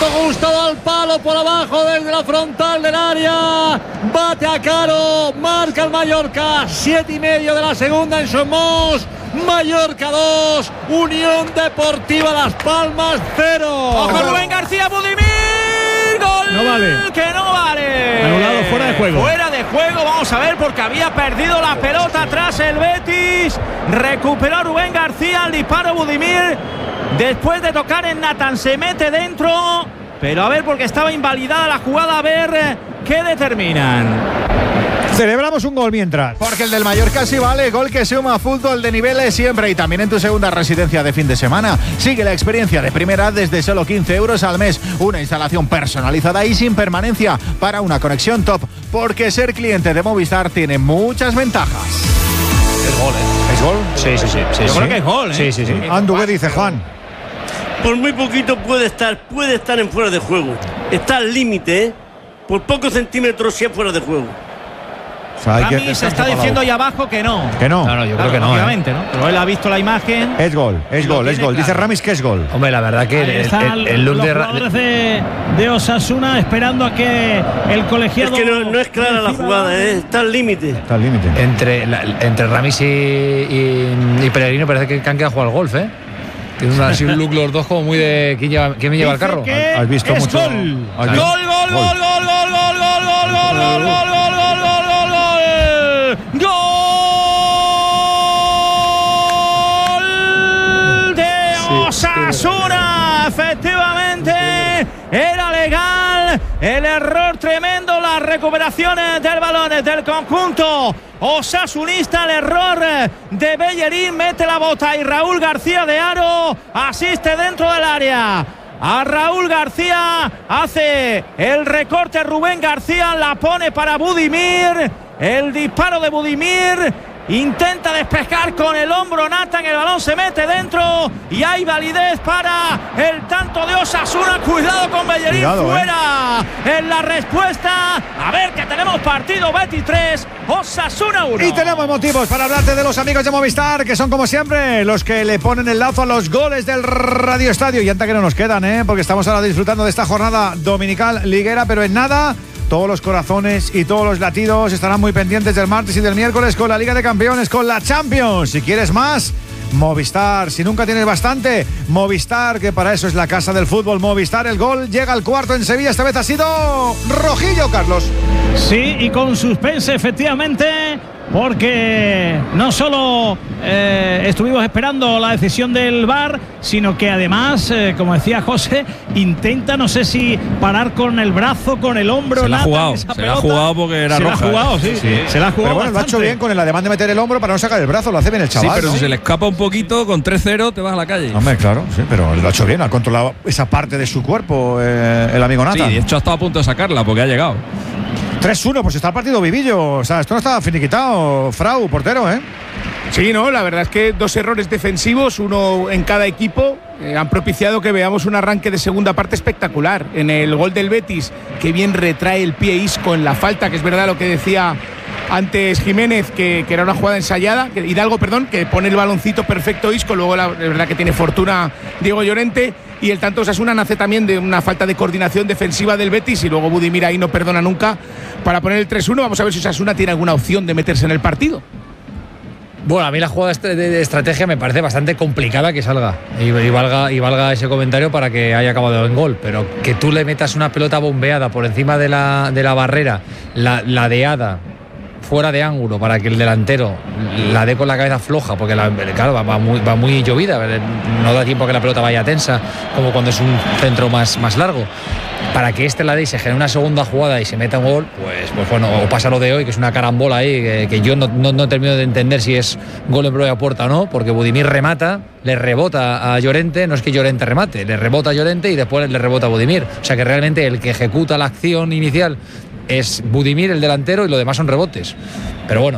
lanzamiento gustado al palo por abajo desde la frontal del área. Bate a Caro, marca el Mallorca. 7:30 de la segunda en Somos. Mallorca 2, Unión Deportiva Las Palmas 0. ¡Ojo Rubén García, Budimir! ¡Gol! No vale. ¡Que no vale! Anulado, fuera de juego. Fuera de juego, vamos a ver, porque había perdido la pelota atrás el Betis. Recuperó Rubén García, el disparo Budimir. Después de tocar en Nathan, se mete dentro. Pero a ver, porque estaba invalidada la jugada, a ver qué determinan. Celebramos un gol mientras. Porque el del Mallorca sí vale, gol que suma fútbol de niveles siempre y también en tu segunda residencia de fin de semana. Sigue la experiencia de primera desde solo 15 euros al mes. Una instalación personalizada y sin permanencia para una conexión top. Porque ser cliente de Movistar tiene muchas ventajas. Es gol, ¿eh? ¿Es gol? Sí. Yo creo que es gol, ¿eh? Sí. Andu, ¿qué dice Juan? Por muy poquito puede estar en fuera de juego. Está al límite, ¿eh? Por pocos centímetros sí es fuera de juego. O sea, a mí se está diciendo ahí abajo que no. Que no. Claro, yo creo que no. Obviamente, ¿no? Pero él ha visto la imagen. Es gol. Dice Ramis que es gol. Hombre, la verdad que el look los jugadores de Osasuna esperando a que el colegiado. Es que no es clara la jugada, ¿eh? Está al límite. Entre Ramis y Pellegrino parece que han quedado a jugar al golf, ¿eh? Tienen así un look los dos como muy de ¿quién me lleva el carro? ¿Has visto es mucho? Gol. Gol. ¡Gol de Osasuna! Efectivamente, era legal. El error tremendo, las recuperaciones del balón del conjunto osasunista. El error de Bellerín, mete la bota y Raúl García de Haro asiste dentro del área. A Raúl García, hace el recorte Rubén García, la pone para Budimir. El disparo de Budimir, intenta despejar con el hombro Nathan, el balón se mete dentro y hay validez para el tanto de Osasuna. Cuidado con Bellerín, fuera en la respuesta. A ver que tenemos partido, Betis 3, Osasuna 1. Y tenemos motivos para hablarte de los amigos de Movistar, que son como siempre los que le ponen el lazo a los goles del Radio Estadio. Y anta que no nos quedan, porque estamos ahora disfrutando de esta jornada dominical liguera, pero en nada todos los corazones y todos los latidos estarán muy pendientes del martes y del miércoles con la Liga de Campeones, con la Champions. Si quieres más, Movistar. Si nunca tienes bastante, Movistar, que para eso es la casa del fútbol. Movistar, el gol llega al cuarto en Sevilla. Esta vez ha sido rojillo, Carlos. Sí, y con suspense, efectivamente, porque no solo estuvimos esperando la decisión del VAR, sino que además, como decía José, intenta, no sé si parar con el brazo, con el hombro. Se la ha jugado porque era roja. Se la ha jugado, sí. Se la ha jugado. Pero bueno, lo ha hecho bien con el ademán de meter el hombro para no sacar el brazo. Lo hace bien el chaval. Sí, pero ¿no? si se le escapa un poquito, con 3-0 te vas a la calle. Hombre, claro, sí, pero lo ha hecho bien. Ha controlado esa parte de su cuerpo el amigo Nathan. Sí, de hecho ha estado a punto de sacarla porque ha llegado. 3-1, pues está el partido vivillo. O sea, esto no está finiquitado, Frau, portero, ¿eh? Sí, no, la verdad es que dos errores defensivos, uno en cada equipo, han propiciado que veamos un arranque de segunda parte espectacular. En el gol del Betis, que bien retrae el pie Isco en la falta, que es verdad lo que decía antes Jiménez, que era una jugada ensayada, Hidalgo, perdón, que pone el baloncito perfecto Isco, luego la verdad que tiene fortuna Diego Llorente, y el tanto Osasuna nace también de una falta de coordinación defensiva del Betis, y luego Budimir ahí no perdona nunca para poner el 3-1. Vamos a ver si Osasuna tiene alguna opción de meterse en el partido. Bueno, a mí la jugada de estrategia me parece bastante complicada que salga y valga ese comentario para que haya acabado en gol, pero que tú le metas una pelota bombeada por encima de la barrera, ladeada, fuera de ángulo, para que el delantero la dé con la cabeza floja, porque claro, va muy llovida, no da tiempo a que la pelota vaya tensa, como cuando es un centro más largo. Para que la dé y se genere una segunda jugada y se meta un gol, pues bueno, o pasa lo de hoy, que es una carambola ahí, que yo no termino de entender si es gol en propia puerta o no, porque Budimir remata, le rebota a Llorente, no es que Llorente remate, le rebota a Llorente y después le rebota a Budimir. O sea que realmente el que ejecuta la acción inicial es Budimir, el delantero, y lo demás son rebotes. Pero bueno,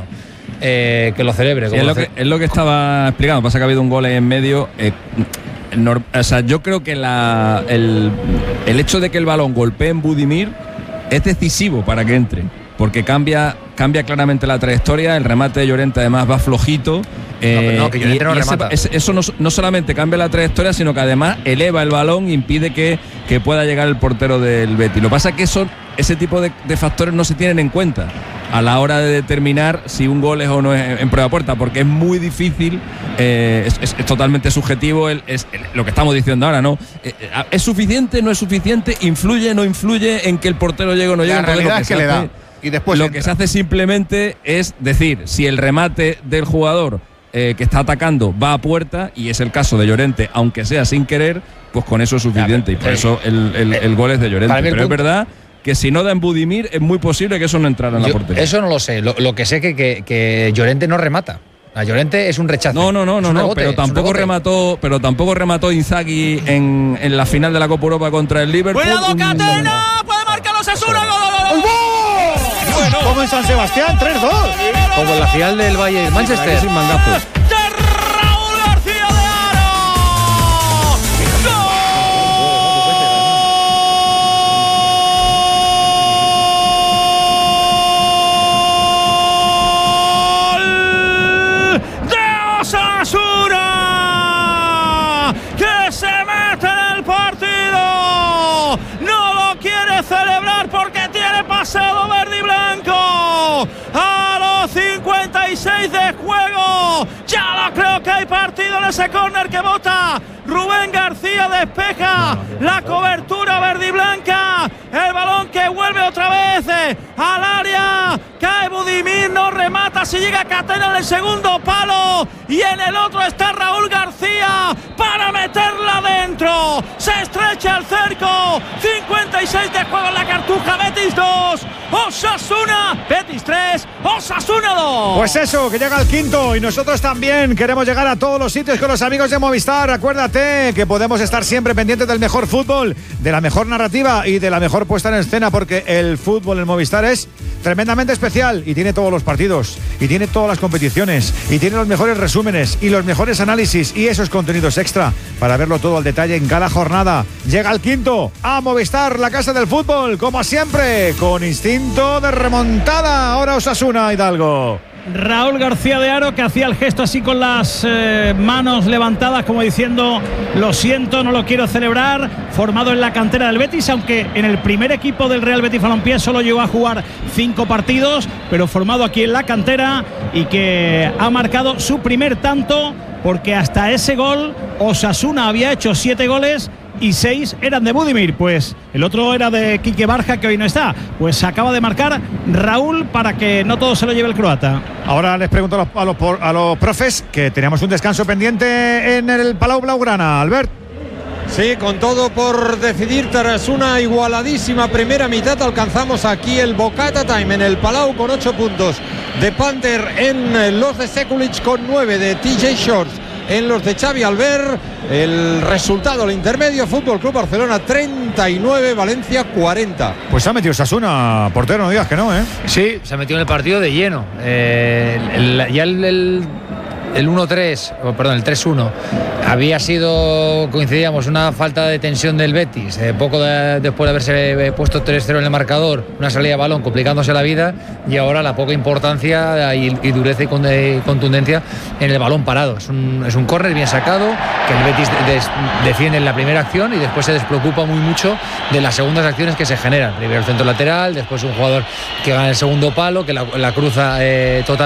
que lo celebre. Sí, es lo que estaba explicando. Pasa que ha habido un gol en medio. O sea, yo creo que el hecho de que el balón golpee en Budimir es decisivo para que entre, porque cambia claramente la trayectoria. El remate de Llorente además va flojito No, que Llorente no remata. Eso no solamente cambia la trayectoria, sino que además eleva el balón e impide que pueda llegar el portero del Betis. Lo que pasa es que ese tipo de factores no se tienen en cuenta a la hora de determinar si un gol es o no es en prueba puerta, porque es muy difícil, es totalmente subjetivo lo que estamos diciendo ahora, ¿no? ¿Es suficiente, no es suficiente? ¿Influye, no influye en que el portero llegue o no llegue? La realidad es que le da. Y después lo que se hace simplemente es decir, si el remate del jugador que está atacando va a puerta, y es el caso de Llorente, aunque sea sin querer, pues con eso es suficiente, y por eso el gol es de Llorente. Pero es verdad que si no da en Budimir, es muy posible que eso no entrara en la portería. Eso no lo sé. Lo que sé que Llorente no remata. A Llorente es un rechazo. No, pero tampoco remató Inzaghi en la final de la Copa Europa contra el Liverpool. ¡Cuidado, Catena! ¡Puede marcar los Osasuna! ¡Gol! Bueno, como en San Sebastián, 3-2. Como en la final del Bayern Manchester. Sin mangazo. Celebrar porque tiene pasado verde y blanco a los 56 de juego. Ya lo creo que hay partido en ese córner que bota Rubén García, despeja la cobertura verde y blanca, el balón que vuelve otra vez al área, cae Budimir, no remata, si llega Catena en el segundo palo y en el otro está Raúl García para meterla dentro, se estrecha el cerco, 56 de juego en la Cartuja. Betis 2, Osasuna, Betis 3, Osasuna 2. Pues eso, que llega el quinto, y nosotros también queremos llegar a todos los sitios con los amigos de Movistar. Acuérdate que podemos estar siempre pendientes del mejor fútbol, de la mejor narrativa y de la mejor puesta en escena, porque el fútbol en Movistar es tremendamente especial y tiene todos los partidos y tiene todas las competiciones y tiene los mejores resúmenes y los mejores análisis y esos contenidos extra para verlo todo al detalle en cada jornada. Llega el quinto a Movistar, la casa del fútbol, como siempre, con instinto de remontada. Ahora Osasuna, Hidalgo. Raúl García de Haro, que hacía el gesto así con las manos levantadas como diciendo lo siento, no lo quiero celebrar, formado en la cantera del Betis, aunque en el primer equipo del Real Betis Balompié solo llegó a jugar 5 partidos, pero formado aquí en la cantera y que ha marcado su primer tanto, porque hasta ese gol Osasuna había hecho 7 goles y 6 eran de Budimir, pues el otro era de Quique Barja, que hoy no está. Pues acaba de marcar Raúl para que no todo se lo lleve el croata. Ahora les pregunto a los profes, que teníamos un descanso pendiente en el Palau Blaugrana. Albert. Sí, con todo por decidir tras una igualadísima primera mitad, alcanzamos aquí el Bocata Time en el Palau con 8 puntos de Panther en los de Sekulic, con 9 de TJ Shorts en los de Xavi Albert. El resultado, el intermedio, Fútbol Club Barcelona 39, Valencia 40. Pues se ha metido Osasuna, portero, no digas que no, ¿eh? Sí, se ha metido en el partido de lleno. Ya el 1-3, perdón, el 3-1 había sido, coincidíamos, una falta de tensión del Betis, poco después de haberse puesto 3-0 en el marcador, una salida de balón complicándose la vida, y ahora la poca importancia y dureza y contundencia en el balón parado. Es un córner bien sacado, que el Betis defiende en la primera acción y después se despreocupa muy mucho de las segundas acciones que se generan. Primero el centro lateral, después un jugador que gana el segundo palo, que la cruza total.